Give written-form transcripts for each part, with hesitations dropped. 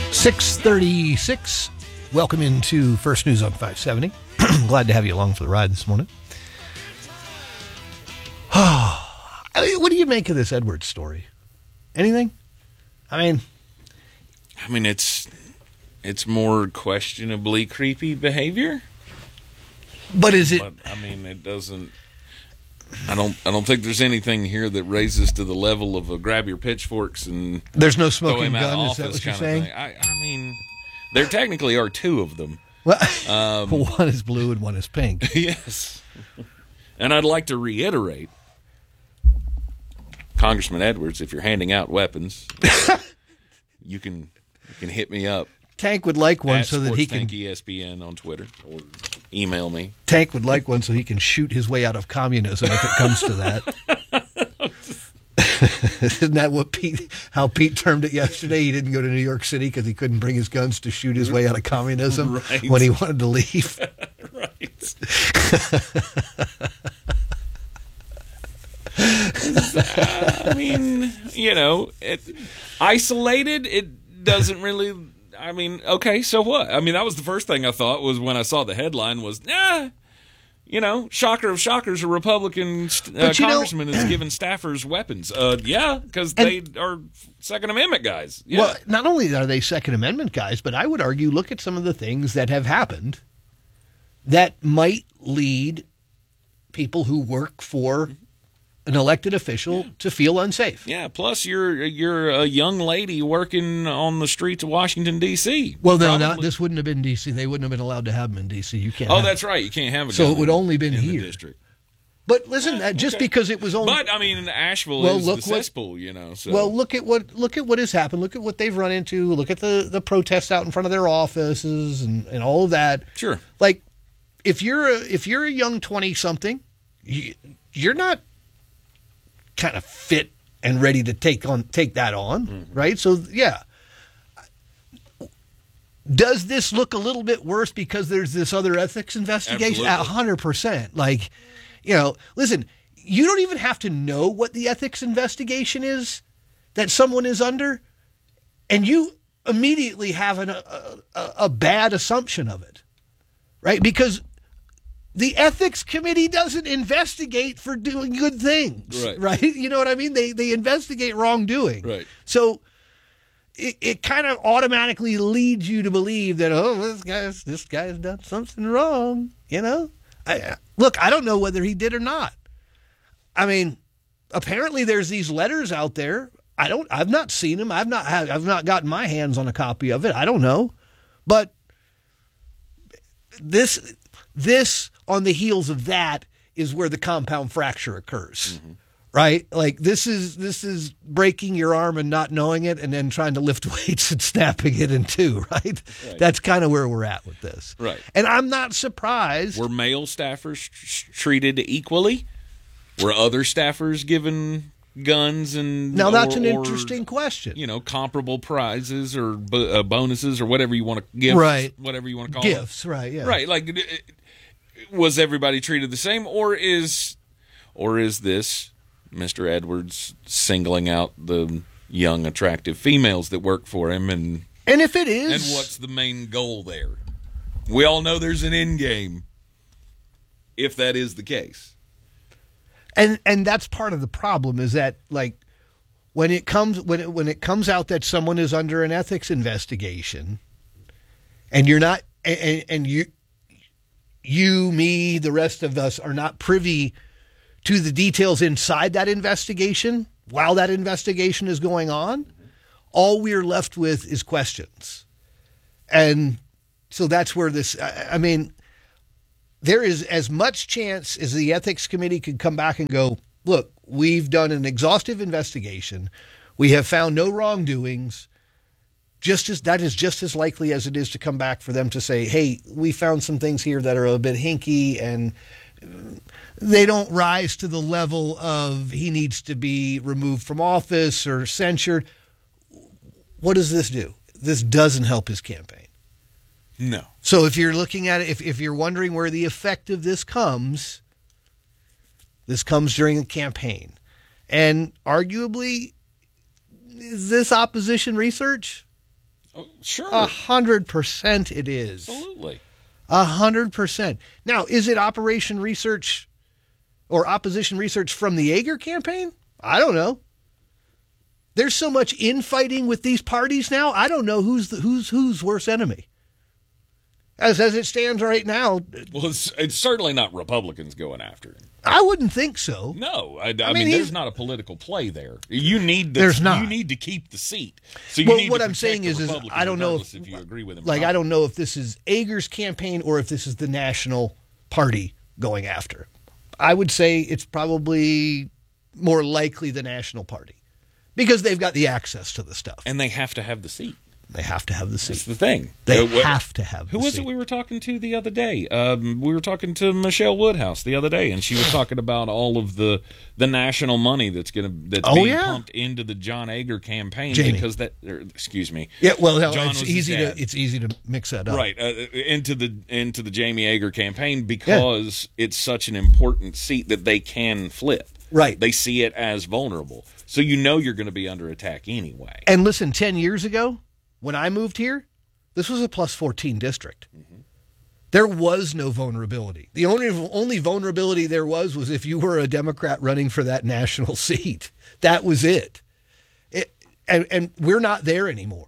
6:36. Welcome into First News on 570. Glad to have you along for the ride this morning. What do you make of this Edwards story? Anything? I mean, it's more questionably creepy behavior. But is it? But, I mean, it doesn't. I don't think there's anything here that raises to the level of a grab your pitchforks and There's no throw smoking him out gun. of Is that office what you're kind of saying? thing. I mean, there technically are two of them. Well, one is blue and one is pink. Yes, and I'd like to reiterate, Congressman Edwards, if you're handing out weapons, you can hit me up. Tank would like one at so that he Sports can. Tank ESPN on Twitter or email me. Tank would like one so he can shoot his way out of communism if it comes to that. Isn't that what how Pete termed it yesterday? He didn't go to New York City because he couldn't bring his guns to shoot his way out of communism when he wanted to leave. Right. I mean, isolated, it doesn't really. I mean, okay, so what? I mean, that was the first thing I thought was when I saw the headline was, shocker of shockers, a Republican congressman is giving staffers weapons. Yeah, because they are Second Amendment guys. Yeah. Well, not only are they Second Amendment guys, but I would argue, look at some of the things that have happened that might lead people who work for an elected official to feel unsafe. Yeah, plus you're a young lady working on the streets of Washington, D.C. Well, no, this wouldn't have been D.C. They wouldn't have been allowed to have them in D.C. You can't. Oh, that's right. You can't have a gun. So it would only been in here. The district. But listen, just because it was only. But I mean, Asheville is the cesspool, So. Well, look at what has happened. Look at what they've run into. Look at the protests out in front of their offices and all of that. Sure. Like, if you're a young 20-something, you're not kind of fit and ready to take that on, right? So yeah. Does this look a little bit worse because there's this other ethics investigation? Absolutely. 100%. Like, listen, you don't even have to know what the ethics investigation is that someone is under, and you immediately have a bad assumption of it, right? Because the ethics committee doesn't investigate for doing good things, right? You know what I mean? They investigate wrongdoing. Right. So it kind of automatically leads you to believe that, this guy's done something wrong, Look, I don't know whether he did or not. I mean, apparently there's these letters out there. I've not seen them. I've not gotten my hands on a copy of it. I don't know. But this on the heels of that is where the compound fracture occurs. Mm-hmm. Right? Like this is breaking your arm and not knowing it and then trying to lift weights and snapping it in two, right? That's kind of where we're at with this. Right. And I'm not surprised. Were male staffers treated equally? Were other staffers given guns and now that's an interesting question. Comparable prizes or bonuses or whatever you want to give. Right. Whatever you want to call gifts, them. Right, yeah. Right. Like, was everybody treated the same or is this Mr. Edwards singling out the young, attractive females that work for him, and if it is, and what's the main goal there? We all know there's an end game. If that is the case, and that's part of the problem is that like when it comes out that someone is under an ethics investigation, and you're not, and you, me, the rest of us are not privy to the details inside that investigation while that investigation is going on, all we're left with is questions. And so that's where there is as much chance as the ethics committee could come back and go, look, we've done an exhaustive investigation. We have found no wrongdoings. That is just as likely as it is to come back for them to say, hey, we found some things here that are a bit hinky and they don't rise to the level of he needs to be removed from office or censured. What does this do? This doesn't help his campaign. No. So if you're looking at it, if you're wondering where the effect of this comes during a campaign. And arguably, is this opposition research? Oh, sure. 100% it is. Absolutely. 100%. Now, is it Operation Research or opposition research from the Yeager campaign? I don't know. There's so much infighting with these parties now. I don't know who's worst enemy. As it stands right now. Well, it's certainly not Republicans going after him. I wouldn't think so. No, I mean there's not a political play there. You need not. You need to keep the seat. So you need what to I'm saying is I don't know if you agree with him. Like I don't know if this is Yeager's campaign or if this is the national party going after. I would say it's probably more likely the national party because they've got the access to the stuff and they have to have the seat. They have to have the seat. That's the thing. They have to have the seat. Who was it we were talking to the other day? We were talking to Michelle Woodhouse the other day, and she was talking about all of the national money that's being pumped into the John Yeager campaign. Jamie. Because excuse me. Yeah, well, John it's easy to mix that up. Right, into the Jamie Yeager campaign because it's such an important seat that they can flip. Right. They see it as vulnerable. So you're going to be under attack anyway. And listen, 10 years ago, when I moved here, this was a plus 14 district. Mm-hmm. There was no vulnerability. The only vulnerability there was if you were a Democrat running for that national seat. That was it. And we're not there anymore.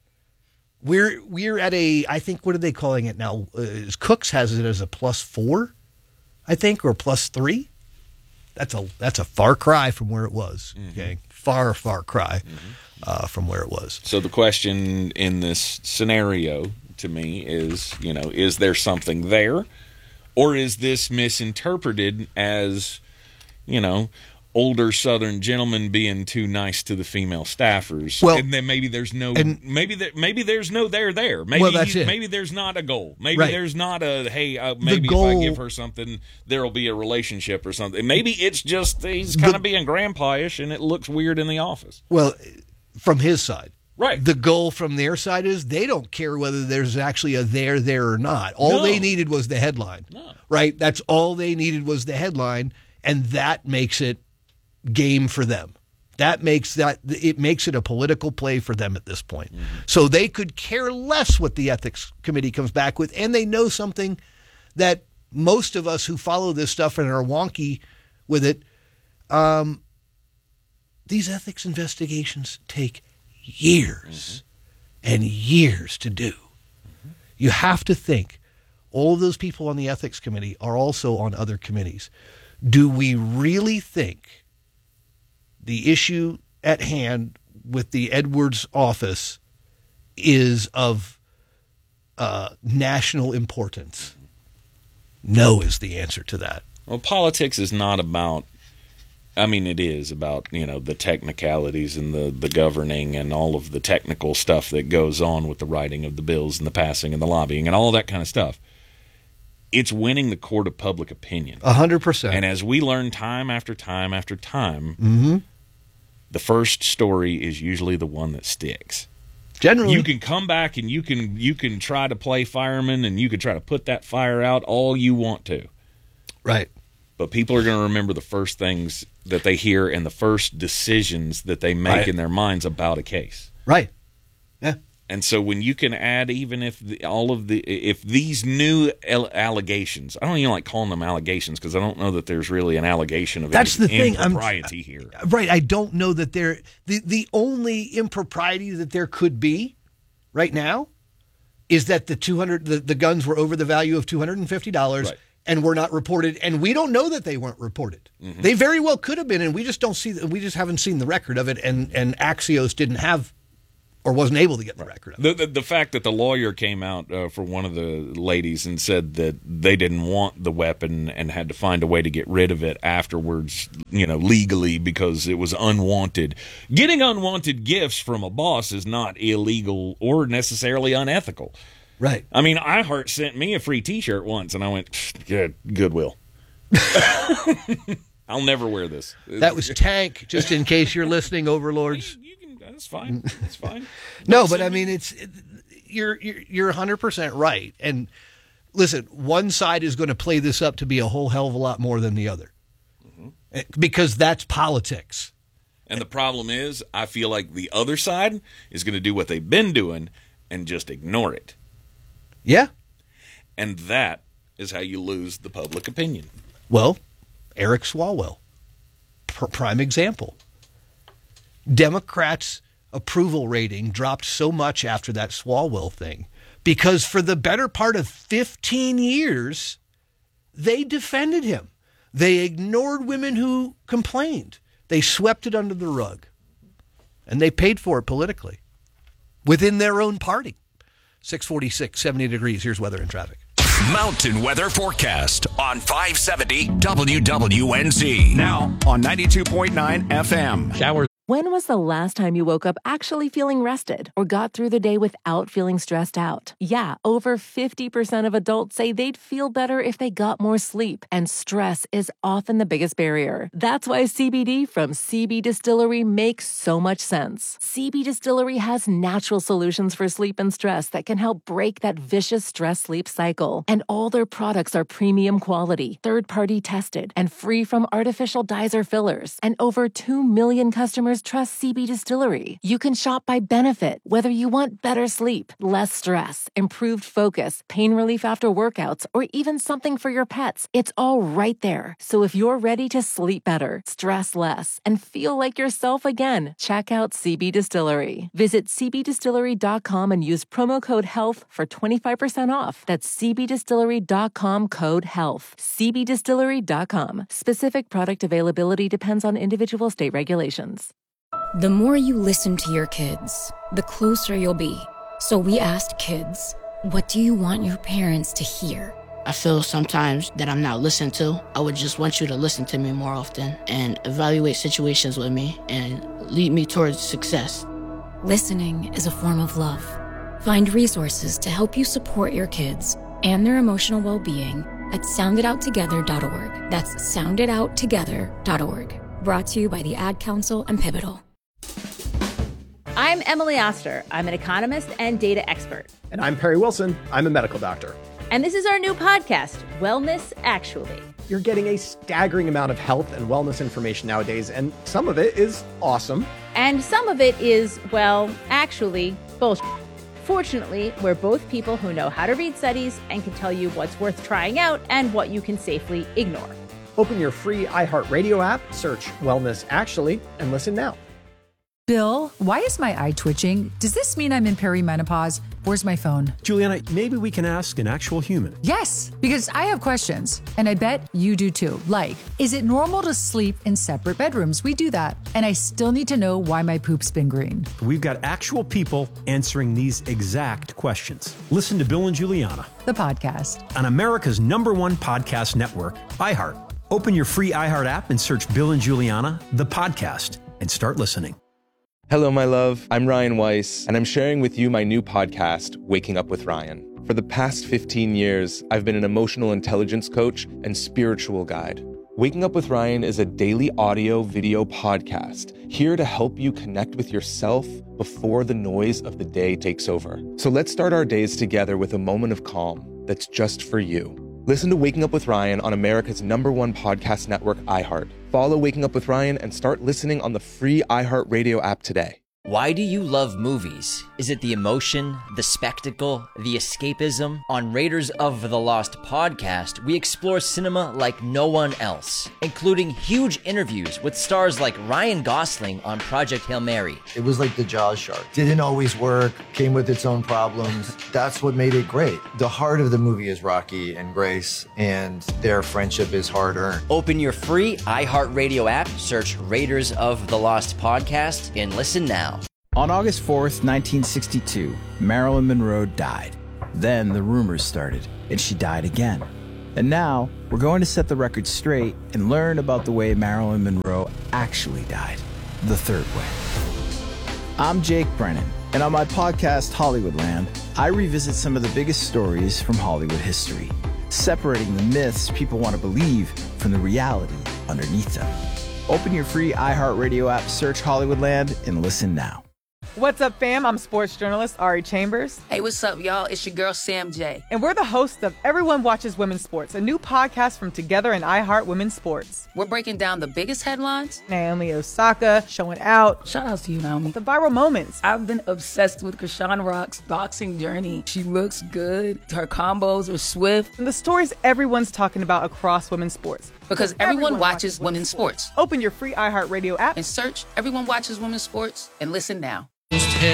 We're at I think, what are they calling it now? Cooks has it as a plus 4, I think, or plus 3. That's a far cry from where it was. Mm-hmm. Okay, far cry. Mm-hmm. From where it was. So the question in this scenario to me is, is there something there? Or is this misinterpreted as, older Southern gentlemen being too nice to the female staffers? Well, and then maybe there's no maybe there's no there. Maybe that's it. Maybe there's not a goal. Maybe right. there's not a maybe if I give her something there'll be a relationship or something. Maybe it's just he's kind of being grandpa-ish and it looks weird in the office. Well, from his side. Right. The goal from their side is they don't care whether there's actually a there or not. All they needed was the headline. No. Right? That's all they needed was the headline, and that makes it game for them. It makes it a political play for them at this point. Mm-hmm. So they could care less what the ethics committee comes back with, and they know something that most of us who follow this stuff and are wonky with it, these ethics investigations take years and years to do. Mm-hmm. You have to think all of those people on the ethics committee are also on other committees. Do we really think the issue at hand with the Edwards office is of national importance? No is the answer to that. Well, politics is not about, it is about, the technicalities and the governing and all of the technical stuff that goes on with the writing of the bills and the passing and the lobbying and all of that kind of stuff. It's winning the court of public opinion. 100%. And as we learn time after time after time, mm-hmm. the first story is usually the one that sticks. Generally. You can come back and you can try to play fireman and you can try to put that fire out all you want to. Right. But people are going to remember the first things that they hear and the first decisions that they make in their minds about a case. Right. Yeah. And so when you can add, even if if these new allegations, I don't even like calling them allegations because I don't know that there's really an allegation of impropriety here. Right. I don't know that the only impropriety that there could be right now is that the guns were over the value of $250. Right. And were not reported, and we don't know that they weren't reported. Mm-hmm. They very well could have been, and we just haven't seen the record of it, and Axios didn't have or wasn't able to get the record of it. The fact that the lawyer came out for one of the ladies and said that they didn't want the weapon and had to find a way to get rid of it afterwards, legally because it was unwanted. Getting unwanted gifts from a boss is not illegal or necessarily unethical. Right. iHeart sent me a free T-shirt once, and I went, Goodwill. I'll never wear this. That was Tank, just in case you're listening, overlords. That's fine. That's fine. No, but you're 100% right. And listen, one side is going to play this up to be a whole hell of a lot more than the other, because that's politics. And the problem is, I feel like the other side is going to do what they've been doing and just ignore it. Yeah. And that is how you lose the public opinion. Well, Eric Swalwell, prime example. Democrats' approval rating dropped so much after that Swalwell thing because for the better part of 15 years, they defended him. They ignored women who complained. They swept it under the rug. And they paid for it politically within their own party. 646, 70 degrees. Here's weather and traffic. Mountain weather forecast on 570 WWNZ. Now on 92.9 FM. Showers. When was the last time you woke up actually feeling rested or got through the day without feeling stressed out? Yeah, over 50% of adults say they'd feel better if they got more sleep, and stress is often the biggest barrier. That's why CBD from CB Distillery makes so much sense. CB Distillery has natural solutions for sleep and stress that can help break that vicious stress-sleep cycle. And all their products are premium quality, third-party tested, and free from artificial dyes or fillers. And over 2 million customers trust CB Distillery. You can shop by benefit, whether you want better sleep, less stress, improved focus, pain relief after workouts, or even something for your pets. It's all right there. So if you're ready to sleep better, stress less, and feel like yourself again, check out CB Distillery. Visit cbdistillery.com and use promo code HEALTH for 25% off. That's cbdistillery.com code HEALTH. cbdistillery.com. Specific product availability depends on individual state regulations. The more you listen to your kids, the closer you'll be. So we asked kids, what do you want your parents to hear? I feel sometimes that I'm not listened to. I would just want you to listen to me more often and evaluate situations with me and lead me towards success. Listening is a form of love. Find resources to help you support your kids and their emotional well-being at sounditouttogether.org. That's sounditouttogether.org. Brought to you by the Ad Council and Pivotal. I'm Emily Oster. I'm an economist and data expert. And I'm Perry Wilson. I'm a medical doctor. And this is our new podcast, Wellness Actually. You're getting a staggering amount of health and wellness information nowadays, and some of it is awesome. And some of it is, well, actually, bullshit. Fortunately, we're both people who know how to read studies and can tell you what's worth trying out and what you can safely ignore. Open your free iHeartRadio app, search Wellness Actually, and listen now. Bill, why is my eye twitching? Does this mean I'm in perimenopause? Where's my phone? Juliana, maybe we can ask an actual human. Yes, because I have questions, and I bet you do too. Like, is it normal to sleep in separate bedrooms? We do that. And I still need to know why my poop's been green. We've got actual people answering these exact questions. Listen to Bill and Juliana, the podcast, on America's #1 podcast network, iHeart. Open your free iHeart app and search Bill and Juliana, the podcast, and start listening. Hello, my love. I'm Ryan Weiss, and I'm sharing with you my new podcast, Waking Up with Ryan. For the past 15 years, I've been an emotional intelligence coach and spiritual guide. Waking Up with Ryan is a daily audio-video podcast here to help you connect with yourself before the noise of the day takes over. So let's start our days together with a moment of calm that's just for you. Listen to Waking Up with Ryan on America's #1 podcast network, iHeart. Follow Waking Up with Ryan and start listening on the free iHeartRadio app today. Why do you love movies? Is it the emotion, the spectacle, the escapism? On Raiders of the Lost podcast, we explore cinema like no one else, including huge interviews with stars like Ryan Gosling on Project Hail Mary. It was like the Jaws shark. Didn't always work, came with its own problems. That's what made it great. The heart of the movie is Rocky and Grace, and their friendship is hard-earned. Open your free iHeartRadio app, search Raiders of the Lost podcast, and listen now. On August 4th, 1962, Marilyn Monroe died. Then the rumors started, and she died again. And now, we're going to set the record straight and learn about the way Marilyn Monroe actually died, the third way. I'm Jake Brennan, and on my podcast, Hollywoodland, I revisit some of the biggest stories from Hollywood history, separating the myths people want to believe from the reality underneath them. Open your free iHeartRadio app, search Hollywoodland, and listen now. What's up, fam? I'm sports journalist Ari Chambers. Hey, what's up, y'all? It's your girl, Sam J. And we're the hosts of Everyone Watches Women's Sports, a new podcast from Together and iHeart Women's Sports. We're breaking down the biggest headlines. Naomi Osaka showing out. Shout out to you, Naomi. The viral moments. I've been obsessed with Krishan Rock's boxing journey. She looks good. Her combos are swift. And the stories everyone's talking about across women's sports. Because everyone watches women's sports. Open your free iHeartRadio app and search Everyone Watches Women's Sports and listen now.